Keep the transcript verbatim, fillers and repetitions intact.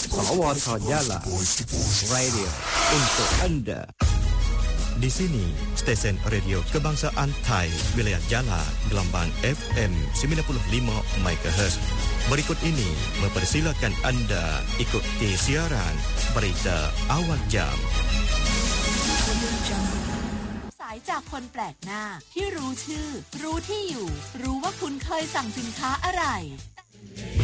Sawata Jala Radio untuk anda. Di sini, stesen radio kebangsaan Thai, wilayah Jala, gelombang F M sembilan puluh lima megahertz. Berikut ini mempersilakan anda ikuti siaran berita awal jam. สายจากคนแปลกหน้าที่รู้ชื่อรู้ที่อยู่รู้ว่าคุณเคยสั่งสินค้าอะไร